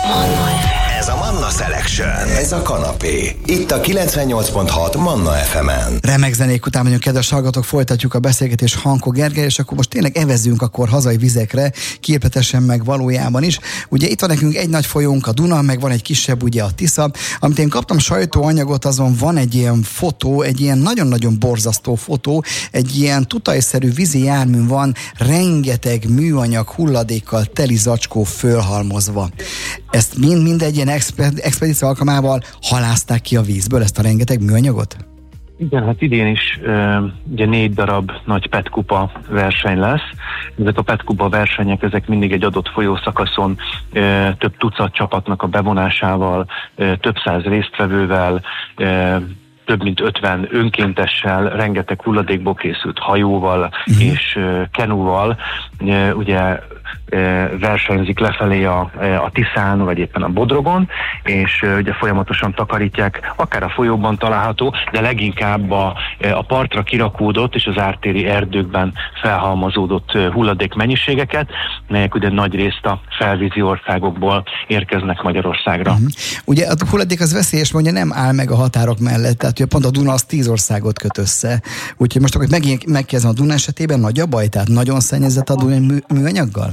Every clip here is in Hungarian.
Ez a Manna Selection. Ez a kanapé. Itt a 98.6 Manna FM-en. Remek zenék után vagyunk, kedves hallgatók, folytatjuk a beszélgetést Hankó Gergely, és akkor most tényleg evezzünk akkor hazai vizekre, képletesen meg valójában is. Ugye itt van nekünk egy nagy folyónk, a Duna, meg van egy kisebb, ugye a Tisza. Amit én kaptam sajtóanyagot, azon van egy ilyen fotó, egy ilyen nagyon-nagyon borzasztó fotó, egy ilyen tutajszerű vízi jármű van, rengeteg műanyag hulladékkal teli zacskó fölhalmozva. Ezt mind egy ilyen expedíció alkalmával halázták ki a vízből, ezt a rengeteg műanyagot? Igen, hát idén is ugye 4 darab nagy petkupa verseny lesz. Ezek a petkupa versenyek, ezek mindig egy adott folyószakaszon több tucat csapatnak a bevonásával, több száz résztvevővel, több mint 50 önkéntessel, rengeteg hulladékból készült hajóval és kenúval, ugye versenyzik lefelé a Tiszán, vagy éppen a Bodrogon, és ugye folyamatosan takarítják, akár a folyóban található, de leginkább a partra kirakódott és az ártéri erdőkben felhalmozódott hulladék mennyiségeket, melyek ugye nagy részt a felvízi országokból érkeznek Magyarországra. Ugye a hulladék az veszélyes, mondja, nem áll meg a határok mellett, tehát ugye pont a Duna az 10 országot köt össze. Úgyhogy most akkor megkezdem a Duna esetében, nagy a baj, tehát nagyon szennyezett a Duna műanyaggal?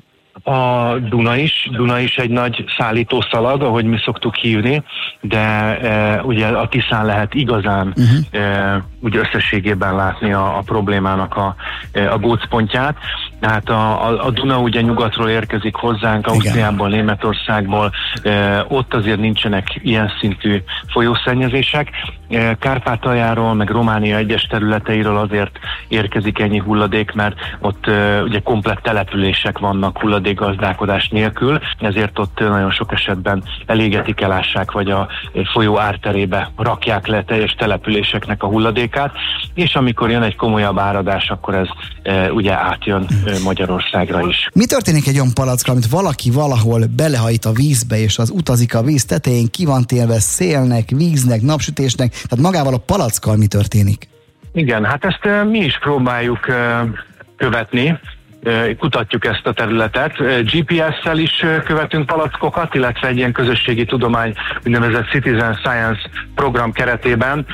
A Duna is egy nagy szállítószalag, ahogy mi szoktuk hívni, de ugye a Tiszán lehet igazán ugye összességében látni a problémának a gócpontját. Tehát a Duna ugye nyugatról érkezik hozzánk, Ausztriából, Németországból, ott azért nincsenek ilyen szintű folyószennyezések. Kárpátaljáról, meg Románia egyes területeiről azért érkezik ennyi hulladék, mert ott ugye komplett települések vannak hulladékgazdálkodás nélkül, ezért ott nagyon sok esetben elégetik, elássák, vagy a folyó árterébe rakják le teljes településeknek a hulladékát, és amikor jön egy komolyabb áradás, akkor ez ugye átjön Magyarországra is. Mi történik egy olyan palackkal, amit valaki valahol belehajt a vízbe, és az utazik a víz tetején, ki van télve szélnek, víznek, napsütésnek, tehát magával a palackkal mi történik? Igen, hát ezt mi is próbáljuk követni, kutatjuk ezt a területet. GPS-szel is követünk palackokat, illetve egy ilyen közösségi tudomány, úgynevezett Citizen Science program keretében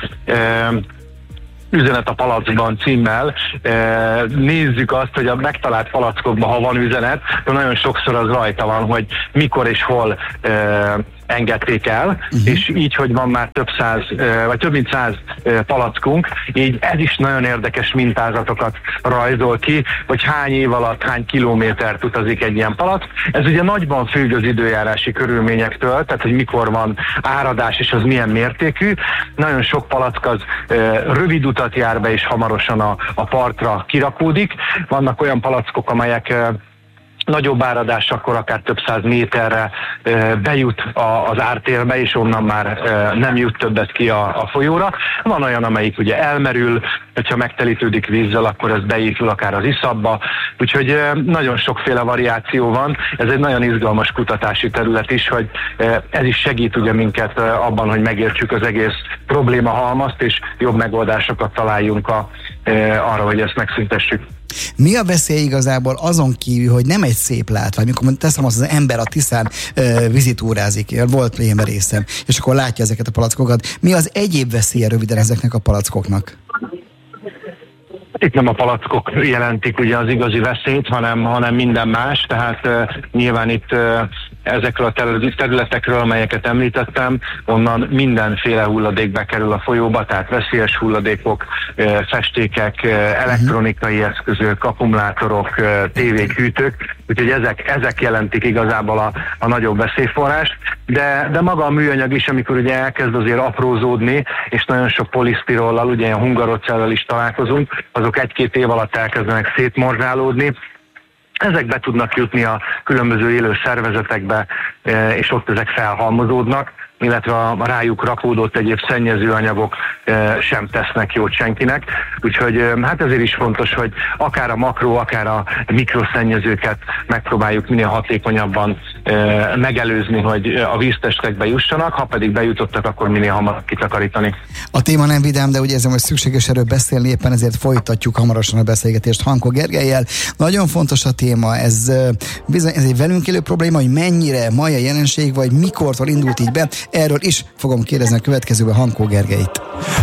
Üzenet a palackban címmel nézzük azt, hogy a megtalált palackokban, ha van üzenet, de nagyon sokszor az rajta van, hogy mikor és hol engedték el, és így, hogy van már több mint 100 palackunk, így ez is nagyon érdekes mintázatokat rajzol ki, hogy hány év alatt, hány kilométert utazik egy ilyen palack. Ez ugye nagyban függ az időjárási körülményektől, tehát hogy mikor van áradás és az milyen mértékű. Nagyon sok palack az rövid utat jár be és hamarosan a partra kirakódik. Vannak olyan palackok, amelyek nagyobb áradásakor akár több száz méterre bejut az ártérbe, és onnan már nem jut többet ki a folyóra. Van olyan, amelyik ugye elmerül, hogyha megtelítődik vízzel, akkor ez beépül akár az iszapba. Úgyhogy nagyon sokféle variáció van. Ez egy nagyon izgalmas kutatási terület is, hogy ez is segít ugye minket abban, hogy megértsük az egész problémahalmazt, és jobb megoldásokat találjunk arra, hogy ezt megszüntessük. Mi a veszély igazából azon kívül, hogy nem egy szép látvány, amikor teszem azt, az ember a Tiszán vizitúrázik, volt ilyen részem, és akkor látja ezeket a palackokat. Mi az egyéb veszélye röviden ezeknek a palackoknak? Itt nem a palackok jelentik ugye az igazi veszélyt, hanem minden más, tehát nyilván itt ezekről a területekről, amelyeket említettem, onnan mindenféle hulladék bekerül a folyóba, tehát veszélyes hulladékok, festékek, elektronikai eszközök, akkumulátorok, tévék, hűtők, úgyhogy ezek jelentik igazából a nagyobb veszélyforrást, de maga a műanyag is, amikor ugye elkezd azért aprózódni, és nagyon sok polisztirollal, ugye ilyen hungarocellal is találkozunk, azok 1-2 év alatt elkezdenek szétmorzsálódni. Ezek be tudnak jutni a különböző élő szervezetekbe, és ott ezek felhalmozódnak. illetve a rájuk rakódott egyéb szennyezőanyagok sem tesznek jót senkinek. Úgyhogy hát ezért is fontos, hogy akár a makro, akár a mikroszennyezőket megpróbáljuk minél hatékonyabban megelőzni, hogy a víztestekbe jussanak, ha pedig bejutottak, akkor minél hamarabb kitakarítani. A téma nem vidám, de ugye ezen most szükséges erről beszélni, éppen ezért folytatjuk hamarosan a beszélgetést Hankó Gergellyel. Nagyon fontos a téma, ez bizony ez egy velünk élő probléma, hogy mennyire mai a jelenség, vagy mikortól indult így be. Erről is fogom kérdezni a következőben Hankó Gergellyt.